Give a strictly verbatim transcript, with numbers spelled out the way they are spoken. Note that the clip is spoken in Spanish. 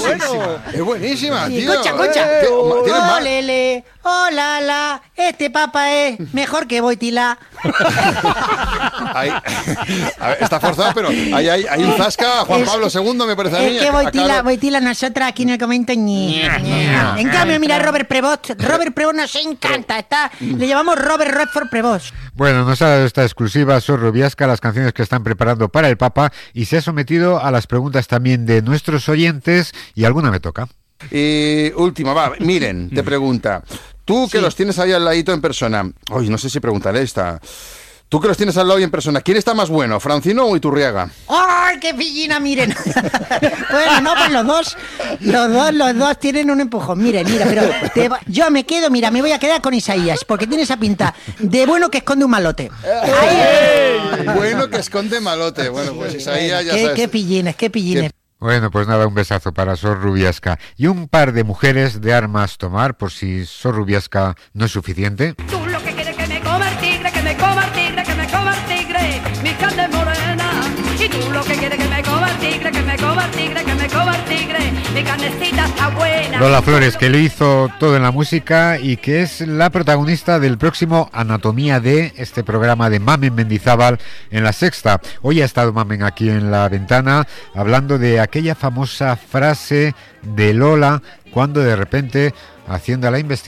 bueno. Es buenísima, Sí, tío. escucha, escucha. Eh, oh, ¿tienes más? Olele, hola, la, este papa es mejor que Boitila. Ahí- a ver, está forzado, pero hay, hay, hay un zasca a Juan Es- Pablo segundo, me parece a mí. Es que a- a Boitila, Carlos. Boitila, nosotros aquí en el comento ñi. En cambio, mira, Robert Prevost. Robert Prevost nos encanta. Está, le llamamos Robert Redford Prevost. Bueno, nos ha dado esta exclusiva Sor Rubiasca, las canciones que están preparando para el Papa, y se ha sometido a las preguntas también de nuestros oyentes, y alguna me toca. Y última, va, miren, te pregunta. Tú que Sí. los tienes ahí al ladito en persona. Uy, no sé si preguntaré esta. Tú que los tienes al lado y en persona. ¿Quién está más bueno, Francino o Iturriaga? ¡Ay, qué pillina, miren! Bueno, no, pues los dos, los dos, los dos tienen un empujón. Miren, mira, pero te va- yo me quedo, mira, me voy a quedar con Isaías, porque tiene esa pinta de bueno que esconde un malote. Ahí, Bueno, que esconde malote. Bueno, pues Isaías ya qué, sabes. qué pillines, qué pillines. Bueno, pues nada, un besazo para Sor Rubiasca. Y un par de mujeres de armas tomar, por si Sor Rubiasca no es suficiente. Tú lo que quieres que me coma el tigre, que me coma el tigre, que me coma el tigre, mi carne es morena. Y tú lo que quieres que me coma el tigre, que me coma el tigre, que me coma el tigre, mi carnecita está buena. Lola Flores, que le hizo todo en la música y que es la protagonista del próximo Anatomía de este programa de Mamen Mendizábal en La Sexta. Hoy ha estado Mamen aquí en La Ventana hablando de aquella famosa frase de Lola cuando de repente, haciendo la investigación,